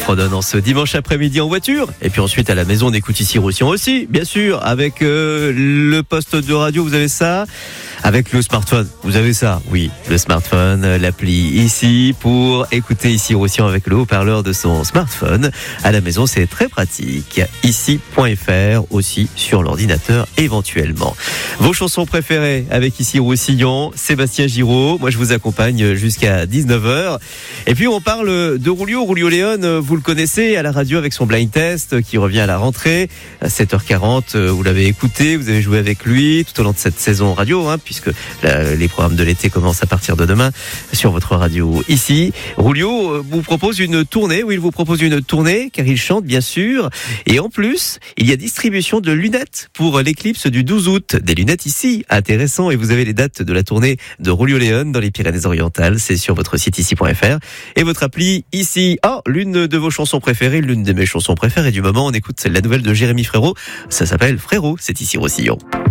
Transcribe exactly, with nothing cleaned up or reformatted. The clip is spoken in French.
fredonne en ce dimanche après-midi en voiture. Et puis ensuite à la maison, on écoute ici Roussillon aussi, bien sûr, avec euh, le poste de radio, vous avez ça. Avec le smartphone, vous avez ça, oui, le smartphone, l'appli ici pour écouter ici Roussillon avec le haut-parleur de son smartphone. À la maison, c'est très pratique. ici point f r aussi sur l'ordinateur éventuellement. Vos chansons préférées avec ici Roussillon, Sébastien Giraud. Moi, je vous accompagne jusqu'à dix-neuf heures. Et puis, on parle de Rulio. Rulio Léon, vous le connaissez à la radio avec son blind test qui revient à la rentrée. À sept heures quarante, vous l'avez écouté, vous avez joué avec lui tout au long de cette saison radio, hein, puisque la, les programmes de l'été commencent à partir de demain sur votre radio ici. Rulio vous propose une tournée, oui, il vous propose une tournée, car il chante bien sûr. Et en plus, il y a distribution de lunettes pour l'éclipse du douze août. Des lunettes ici, intéressant. Et vous avez les dates de la tournée de Rulio Léon dans les Pyrénées-Orientales. C'est sur votre site ici point f r et votre appli ici. Oh, l'une de vos chansons préférées, l'une de mes chansons préférées du moment. On écoute la nouvelle de Jérémy Frérot. Ça s'appelle Frérot, c'est ici Roussillon.